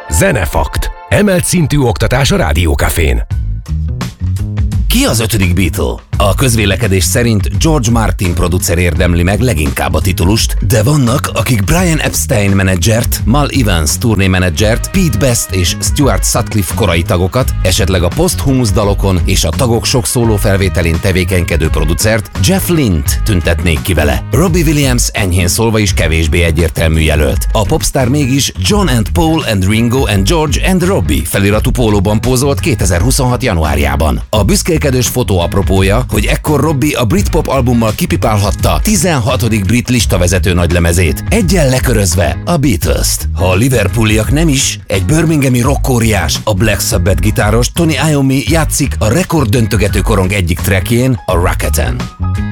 Zenefakt. Emelt szintű oktatás a Rádiókafén. Ki az 5. Beatle? A közvélekedés szerint George Martin producer érdemli meg leginkább a titulust, de vannak, akik Brian Epstein menedzsert, Mal Evans turnémenedzsert, Pete Best és Stuart Sutcliffe korai tagokat, esetleg a posthumusz dalokon és a tagok sok szóló felvételén tevékenykedő producert, Jeff Lynne-t tüntetnék ki vele. Robbie Williams enyhén szólva is kevésbé egyértelmű jelölt. A popstar mégis John and Paul and Ringo and George and Robbie feliratú pólóban pózolt 2026. januárjában. A büszkélkedős fotó apropója, hogy ekkor Robbie a Britpop albummal kipipálhatta 16. brit listavezető nagylemezét, eggyel lekörözve a Beatles-t. Ha a liverpooliak nem is, egy birminghami rockóriás, a Black Sabbath gitáros Tony Iommi játszik a rekorddöntögető korong egyik trackjén, a Rocketen.